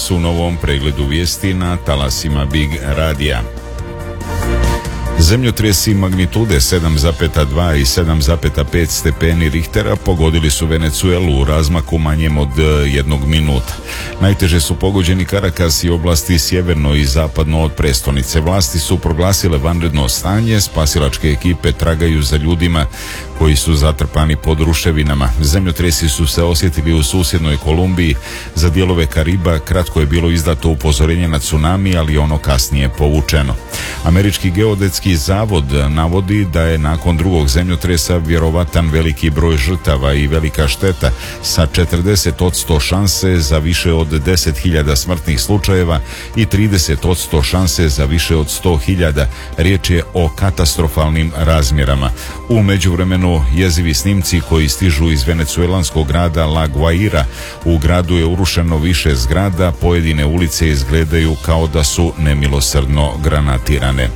vas u novom pregledu vijesti na talasima Big Radija. Zemljotresi magnitude 7,2 i 7,5 stepeni Richtera pogodili su Venecuelu u razmaku manjem od 1 minuta. Najteže su pogođeni Caracas i oblasti sjeverno i zapadno od prestonice. Vlasti su proglasile vanredno stanje, spasilačke ekipe tragaju za ljudima koji su zatrpani pod ruševinama. Zemljotresi su se osjetili u susjednoj Kolumbiji. Za dijelove Kariba kratko je bilo izdato upozorenje na tsunami, ali ono kasnije povučeno. Američki geodetski zavod navodi da je nakon drugog zemljotresa vjerovatan veliki broj žrtava i velika šteta sa 40% šanse za više od 10.000 smrtnih slučajeva i 30% šanse za više od 100.000. Riječ je o katastrofalnim razmjerama. U međuvremenu jezivi snimci koji stižu iz venecuelanskog grada La Guaira. U gradu je urušeno više zgrada, pojedine ulice izgledaju kao da su nemilosrdno granatirane.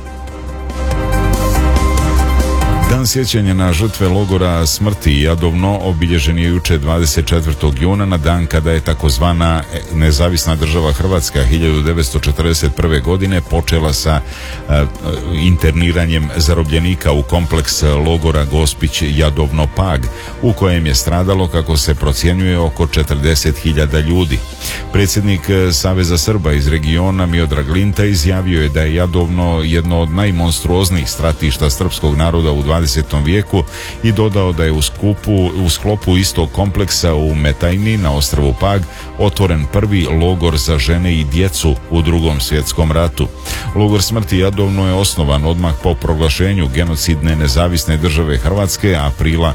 Dan sjećanja na žrtve logora smrti Jadovno obilježen je juče 24. juna na dan kada je takozvana nezavisna država Hrvatska 1941. godine počela sa interniranjem zarobljenika u kompleks logora Gospić Jadovno Pag, u kojem je stradalo, kako se procjenjuje, oko 40.000 ljudi. Predsjednik Saveza Srba iz regiona Miodrag Linta izjavio je da je Jadovno jedno od najmonstruoznijih stratišta srpskog naroda u 20. vijeku i dodao da je u sklopu istog kompleksa u Metajni na ostrvu Pag otvoren prvi logor za žene i djecu u Drugom svjetskom ratu. Logor smrti Jadovno je osnovan odmah po proglašenju genocidne nezavisne države Hrvatske aprila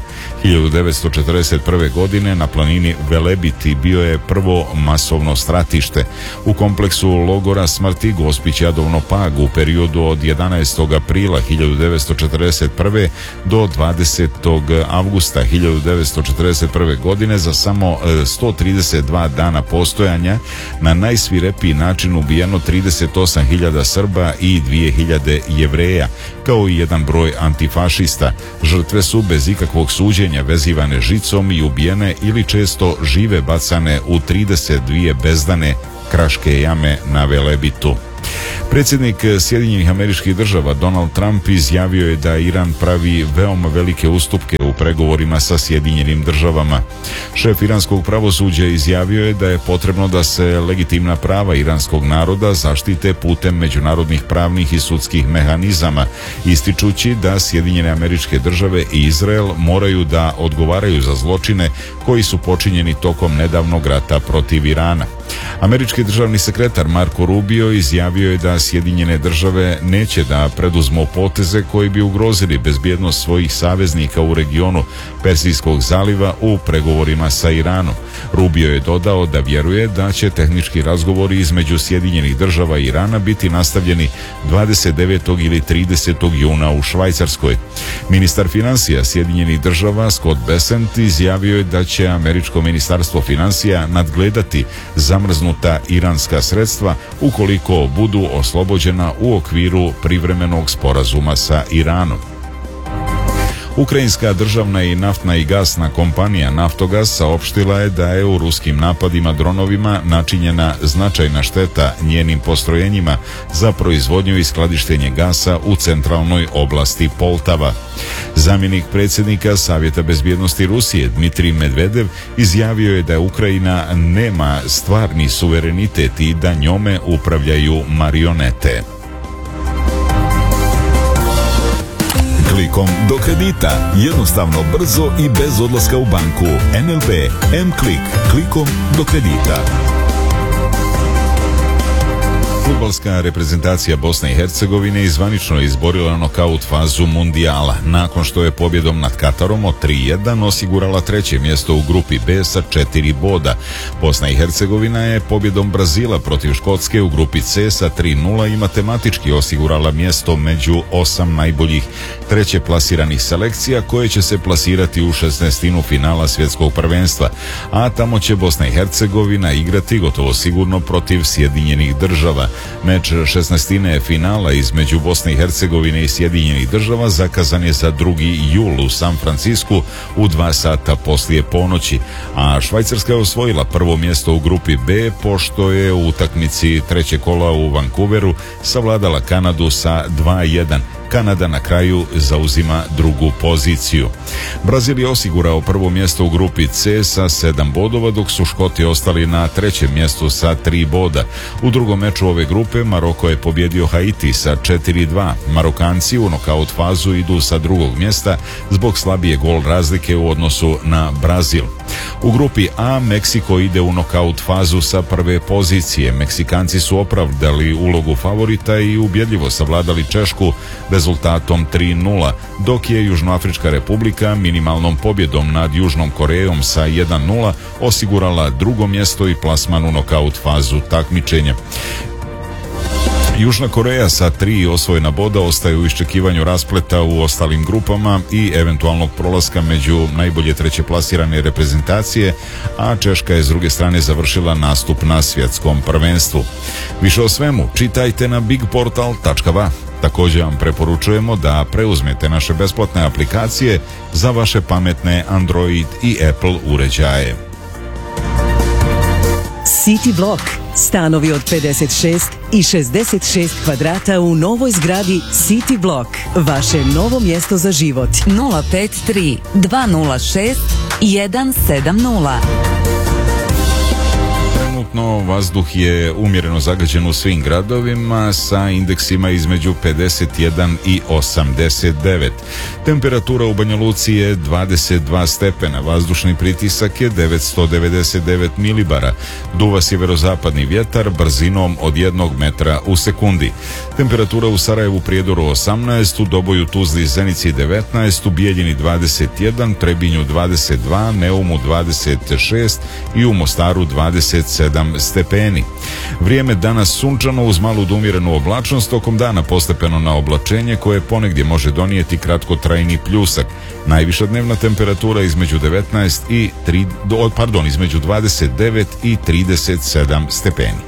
1941. godine na planini Velebit i bio je prvo masovno stratište. U kompleksu logora smrti Gospić Jadovno Pag u periodu od 11. aprila 1941. do 20. avgusta 1941. godine za samo 132 dana postojanja na najsvirepiji način ubijeno 38.000 Srba i 2.000 Jevreja, kao i jedan broj antifašista. Žrtve su bez ikakvog suđenja vezivane žicom i ubijene ili često žive bacane u 32 bezdane kraške jame na Velebitu. Predsjednik Sjedinjenih Američkih Država Donald Trump izjavio je da Iran pravi veoma velike ustupke u pregovorima sa Sjedinjenim Državama. Šef iranskog pravosuđa izjavio je da je potrebno da se legitimna prava iranskog naroda zaštite putem međunarodnih pravnih i sudskih mehanizama, ističući da Sjedinjene Američke Države i Izrael moraju da odgovaraju za zločine koji su počinjeni tokom nedavnog rata protiv Irana. Američki državni sekretar Marco Rubio izjavio je da Sjedinjene Države neće da preduzmu poteze koji bi ugrozili bezbjednost svojih saveznika u regionu Persijskog zaliva u pregovorima sa Iranom. Rubio je dodao da vjeruje da će tehnički razgovori između Sjedinjenih Država i Irana biti nastavljeni 29. ili 30. juna u Švajcarskoj. Ministar financija Sjedinjenih Država Scott Bessent izjavio je da će američko ministarstvo financija nadgledati zamrznuta iranska sredstva ukoliko budu oslobođena u okviru privremenog sporazuma sa Iranom. Ukrajinska državna i naftna i gasna kompanija Naftogaz saopštila je da je u ruskim napadima dronovima načinjena značajna šteta njenim postrojenjima za proizvodnju i skladištenje gasa u centralnoj oblasti Poltava. Zamjenik predsjednika Savjeta bezbjednosti Rusije Dmitrij Medvedev izjavio je da Ukrajina nema stvarni suverenitet i da njome upravljaju marionete. Klikom do kredita. Jednostavno, brzo i bez odlaska u banku. NLB M-Klik. Klikom do kredita. Fudbalska reprezentacija Bosne i Hercegovine izvanično izborila nokaut fazu mundijala nakon što je pobjedom nad Katarom od 3:1 osigurala treće mjesto u grupi B sa 4 boda. Bosna i Hercegovina je pobjedom Brazila protiv Škotske u grupi C sa 3:0 i matematički osigurala mjesto među 8 najboljih treće plasiranih selekcija koje će se plasirati u 16. finala svjetskog prvenstva, a tamo će Bosna i Hercegovina igrati gotovo sigurno protiv Sjedinjenih Država. Meč 16. finala između Bosne i Hercegovine i Sjedinjenih država zakazan je za 2. jul u San Francisku u 2 sata poslije ponoći, a Švajcarska je osvojila prvo mjesto u grupi B pošto je u utakmici trećeg kola u Vancouveru savladala Kanadu sa 2:1. Kanada na kraju zauzima drugu poziciju. Brazil je osigurao prvo mjesto u grupi C sa 7 bodova, dok su Škoti ostali na trećem mjestu sa 3 boda. U drugom meču ove grupe Maroko je pobjedio Haiti sa 4:2. Marokanci u nokaut fazu idu sa drugog mjesta zbog slabije gol razlike u odnosu na Brazil. U grupi A Meksiko ide u nokaut fazu sa prve pozicije. Meksikanci su opravdali ulogu favorita i ubjedljivo savladali Češku rezultatom 3:0, dok je Južnoafrička Republika minimalnom pobjedom nad Južnom Korejom sa 1:0 osigurala drugo mjesto i plasman u nokaut fazu takmičenja. Južna Koreja sa 3 osvojena boda ostaje u iščekivanju raspleta u ostalim grupama i eventualnog prolaska među najbolje treće plasirane reprezentacije, a Češka je s druge strane završila nastup na svjetskom prvenstvu. Više o svemu čitajte na bigportal.va. Također vam preporučujemo da preuzmete naše besplatne aplikacije za vaše pametne Android i Apple uređaje. City Block. Stanovi od 56 i 66 kvadrata u novoj zgradi City Block. Vaše novo mjesto za život. 053 206 170. Trenutno vazduh je umjereno zagađen u svim gradovima sa indeksima između 51 i 89. Temperatura u Banja Luci je 22 stepena, vazdušni pritisak je 999 milibara, duva sjeverozapadni vjetar brzinom od 1 metra u sekundi. Temperatura u Sarajevu, Prijedoru 18, u Doboju, Tuzli i Zenici 19, u Bijeljini 21, Trebinju 22, Neumu 26 i u Mostaru 27 stepeni. Vrijeme danas sunčano uz malu do umjerenu oblačnost, tokom dana postepeno na oblačenje koje ponegdje može donijeti kratkotrajni pljusak. Najviša dnevna temperatura između 29 i 37 stepeni.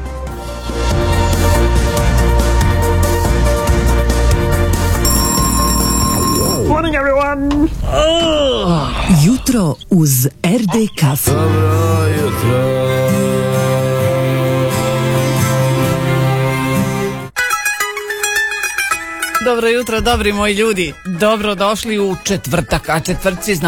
Morning everyone! Jutro uz RD kafu. Dobro jutro. Dobro jutro, dobri moji ljudi. Dobro došli u četvrtak, a četvrtci